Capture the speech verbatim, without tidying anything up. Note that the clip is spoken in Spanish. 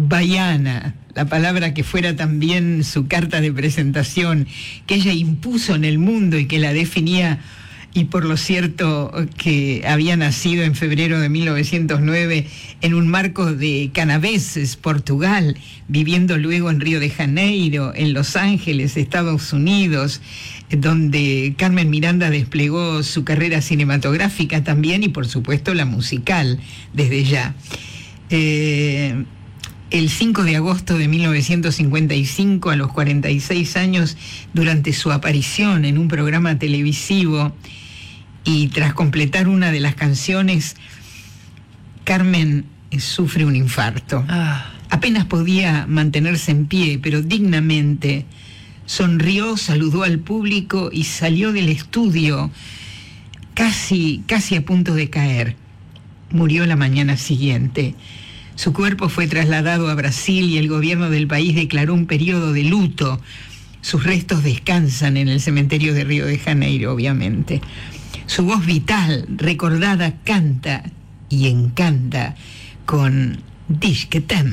baiana, la palabra que fuera también su carta de presentación, que ella impuso en el mundo y que la definía, y por lo cierto que había nacido en febrero de mil novecientos nueve en un marco de Canaveses, Portugal, viviendo luego en Río de Janeiro, en Los Ángeles, Estados Unidos, donde Carmen Miranda desplegó su carrera cinematográfica también y por supuesto la musical desde ya. Eh, el cinco de agosto de mil novecientos cincuenta y cinco, a los cuarenta y seis años, durante su aparición en un programa televisivo y tras completar una de las canciones, Carmen sufre un infarto. Ah. Apenas podía mantenerse en pie, pero dignamente sonrió, saludó al público y salió del estudio casi, casi a punto de caer. Murió la mañana siguiente. Su cuerpo fue trasladado a Brasil y el gobierno del país declaró un periodo de luto. Sus restos descansan en el cementerio de Río de Janeiro, obviamente. Su voz vital, recordada, canta y encanta con Diz que tem.